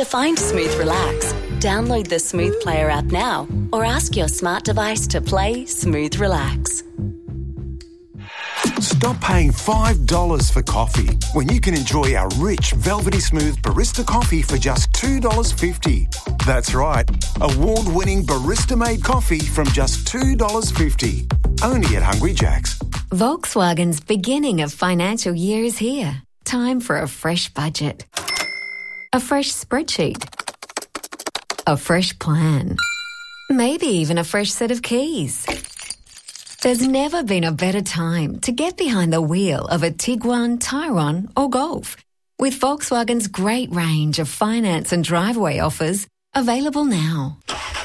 To find Smooth Relax, download the Smooth Player app now or ask your smart device to play Smooth Relax. Stop paying $5 for coffee when you can enjoy our rich, velvety smooth barista coffee for just $2.50. That's right, award-winning barista-made coffee from just $2.50. Only at Hungry Jack's. Volkswagen's beginning of financial year is here. Time for a fresh budget. A fresh spreadsheet. A fresh plan. Maybe even a fresh set of keys. There's never been a better time to get behind the wheel of a Tiguan, Tyrone or Golf. With Volkswagen's great range of finance and driveway offers available now.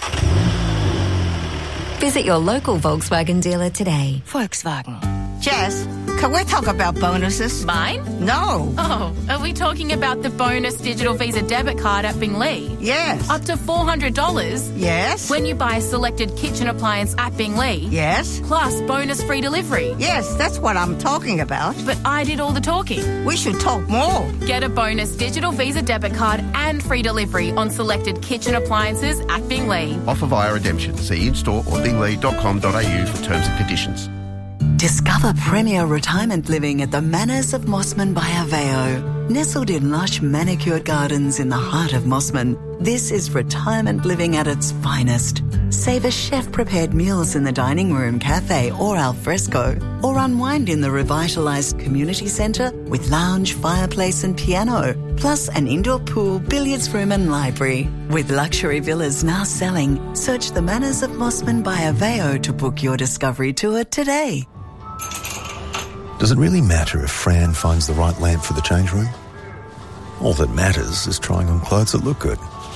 Visit your local Volkswagen dealer today. Volkswagen. Jess, can we talk about bonuses? Mine? No. Oh, are we talking about the bonus digital Visa debit card at Binglee? Yes. Up to $400? Yes. When you buy a selected kitchen appliance at Binglee? Yes. Plus bonus free delivery? Yes, that's what I'm talking about. But I did all the talking. We should talk more. Get a bonus digital Visa debit card and free delivery on selected kitchen appliances at Binglee. Offer via redemption. See in-store or binglee.com.au for terms and conditions. Discover premier retirement living at the Manors of Mossman by Aveo. Nestled in lush manicured gardens in the heart of Mossman, this is retirement living at its finest. Savour chef-prepared meals in the dining room, cafe or al fresco, or unwind in the revitalised community centre with lounge, fireplace and piano, plus an indoor pool, billiards room and library. With luxury villas now selling, search the Manors of Mossman by Aveo to book your discovery tour today. Does it really matter if Fran finds the right lamp for the change room? All that matters is trying on clothes that look good.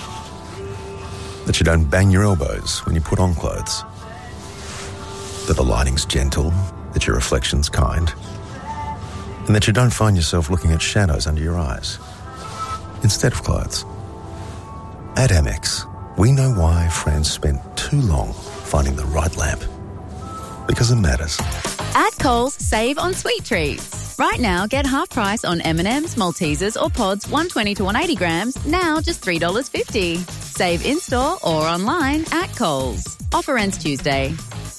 That you don't bang your elbows when you put on clothes. That the lighting's gentle, that your reflection's kind, and that you don't find yourself looking at shadows under your eyes instead of clothes. At Amex, we know why Fran spent too long finding the right lamp. Because it matters. At Coles, save on sweet treats. Right now, get half price on M&M's, Maltesers or Pods 120 to 180 grams, now just $3.50. Save in-store or online at Coles. Offer ends Tuesday.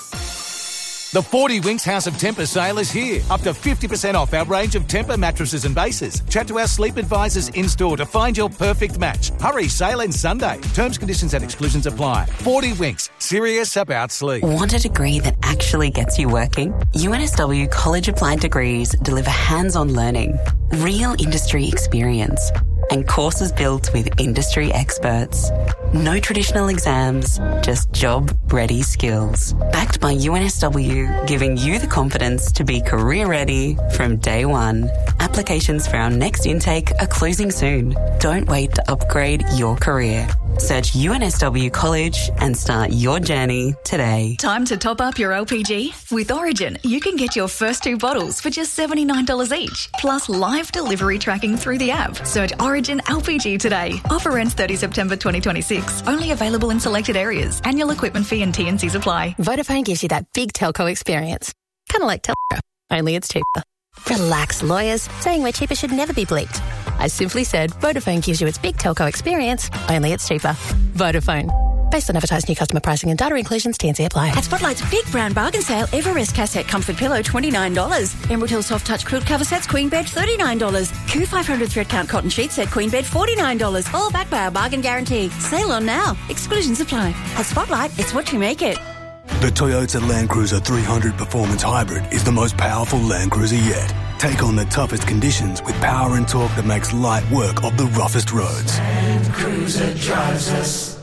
The 40 Winks House of Tempur sale is here. Up to 50% off our range of Tempur mattresses and bases. Chat to our sleep advisors in-store to find your perfect match. Hurry, sale ends Sunday. Terms, conditions and exclusions apply. 40 Winks, serious about sleep. Want a degree that actually gets you working? UNSW College Applied Degrees deliver hands-on learning, real industry experience, and courses built with industry experts. No traditional exams, just job-ready skills. Backed by UNSW, giving you the confidence to be career-ready from day one. Applications for our next intake are closing soon. Don't wait to upgrade your career. Search UNSW College and start your journey today. Time to top up your LPG? With Origin, you can get your first 2 bottles for just $79 each, plus live delivery tracking through the app. Search Origin LPG today. Offer ends 30 September 2026. Only available in selected areas. Annual equipment fee and T&Cs apply. Vodafone gives you that big telco experience. Kind of like telco, only it's cheaper. Relax, lawyers. Saying we're cheaper should never be bleeped. I simply said Vodafone gives you its big telco experience, only it's cheaper. Vodafone. Based on advertised new customer pricing and data inclusions, T&C apply. At Spotlight's big brown bargain sale, Everest Cassette Comfort Pillow, $29. Emerald Hill Soft Touch Quilt Cover Sets, Queen Bed, $39. Q500 Thread Count Cotton Sheet Set, Queen Bed, $49. All backed by our bargain guarantee. Sale on now. Exclusions apply. At Spotlight, it's what you make it. The Toyota Land Cruiser 300 Performance Hybrid is the most powerful Land Cruiser yet. Take on the toughest conditions with power and torque that makes light work of the roughest roads. Land Cruiser drives us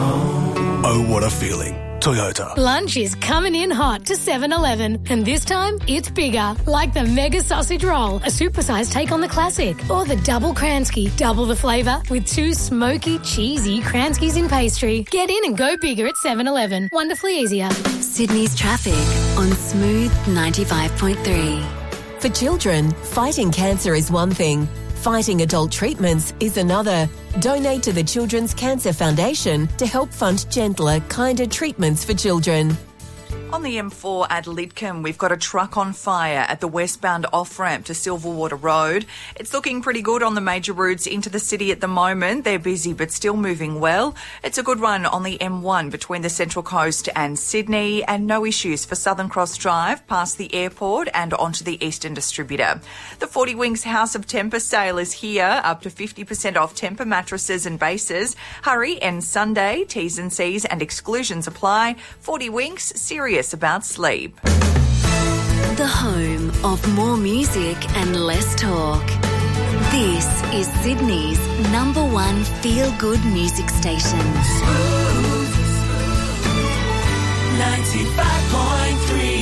home. Oh, what a feeling. Toyota. Lunch is coming in hot to 7-Eleven, and this time it's bigger, like the Mega Sausage Roll, a supersized take on the classic, or the Double Kransky, double the flavour with 2 smoky, cheesy Kranskys in pastry. Get in and go bigger at 7-Eleven. Wonderfully easier. Sydney's traffic on Smooth 95.3. For children, fighting cancer is one thing. Fighting adult treatments is another. Donate to the Children's Cancer Foundation to help fund gentler, kinder treatments for children. On the M4 at Lidcombe, we've got a truck on fire at the westbound off-ramp to Silverwater Road. It's looking pretty good on the major routes into the city at the moment. They're busy but still moving well. It's a good run on the M1 between the Central Coast and Sydney, and no issues for Southern Cross Drive past the airport and onto the Eastern Distributor. The 40 Winks House of Tempur sale is here, up to 50% off Tempur mattresses and bases. Hurry, ends Sunday. T's and C's and exclusions apply. 40 Winks, serious about sleep. The home of more music and less talk. This is Sydney's number one feel-good music station. Smooth 95.3.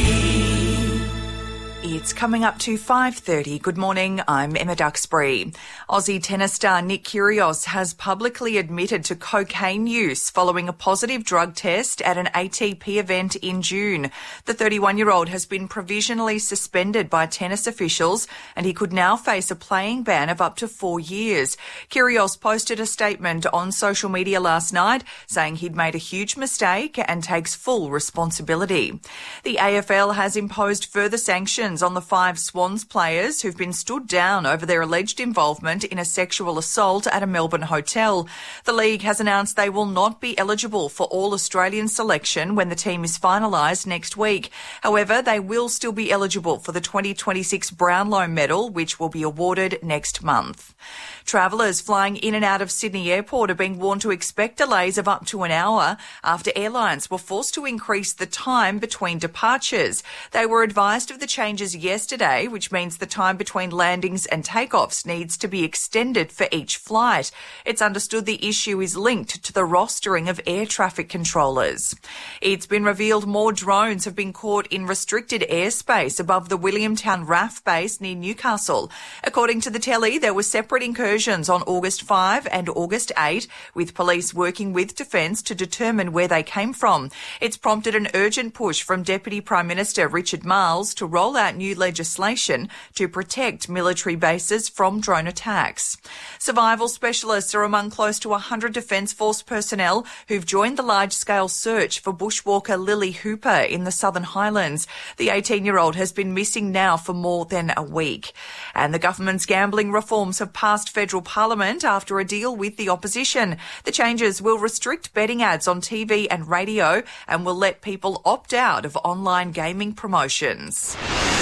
It's coming up to 5:30. Good morning, I'm Emma Duxbury. Aussie tennis star Nick Kyrgios has publicly admitted to cocaine use following a positive drug test at an ATP event in June. The 31-year-old has been provisionally suspended by tennis officials, and he could now face a playing ban of up to 4 years. Kyrgios posted a statement on social media last night saying he'd made a huge mistake and takes full responsibility. The AFL has imposed further sanctions on the 5 Swans players who've been stood down over their alleged involvement in a sexual assault at a Melbourne hotel. The league has announced they will not be eligible for All-Australian selection when the team is finalised next week. However, they will still be eligible for the 2026 Brownlow Medal, which will be awarded next month. Travellers flying in and out of Sydney Airport are being warned to expect delays of up to an hour after airlines were forced to increase the time between departures. They were advised of the changes yesterday, which means the time between landings and takeoffs needs to be extended for each flight. It's understood the issue is linked to the rostering of air traffic controllers. It's been revealed more drones have been caught in restricted airspace above the Williamtown RAF base near Newcastle. According to the telly, there were separate incursions on August 5 and August 8, with police working with Defence to determine where they came from. It's prompted an urgent push from Deputy Prime Minister Richard Marles to roll out new legislation to protect military bases from drone attacks. Survival specialists are among close to 100 Defence Force personnel who've joined the large-scale search for bushwalker Lily Hooper in the Southern Highlands. The 18-year-old has been missing now for more than a week. And the government's gambling reforms have passed federal Parliament after a deal with the opposition. The changes will restrict betting ads on TV and radio and will let people opt out of online gaming promotions.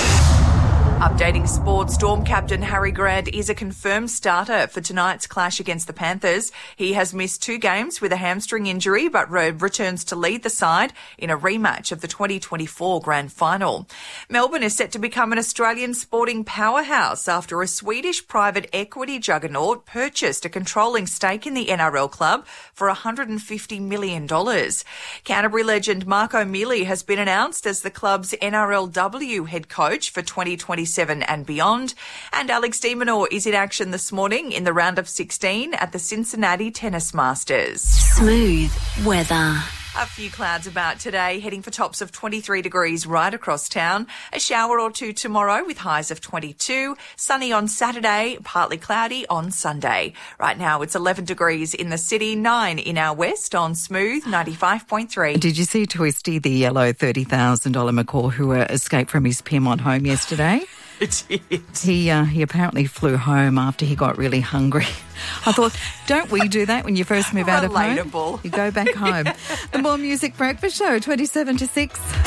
Updating sport, Storm captain Harry Grant is a confirmed starter for tonight's clash against the Panthers. He has missed 2 games with a hamstring injury but returns to lead the side in a rematch of the 2024 Grand Final. Melbourne is set to become an Australian sporting powerhouse after a Swedish private equity juggernaut purchased a controlling stake in the NRL club for $150 million. Canterbury legend Mark O'Mealy has been announced as the club's NRLW head coach for 2027 and beyond. And Alex de Minaur is in action this morning in the round of 16 at the Cincinnati Tennis Masters. Smooth weather. A few clouds about today, heading for tops of 23 degrees right across town. A shower or two tomorrow with highs of 22. Sunny on Saturday, partly cloudy on Sunday. Right now it's 11 degrees in the city, 9 in our west on Smooth 95.3. Did you see Twisty, the yellow $30,000 macaw who escaped from his Pyrmont home yesterday? It did. He apparently flew home after he got really hungry. I thought, don't we do that when you first move out of home? Relatable. You go back home. The More Music Breakfast Show, 27 to 6.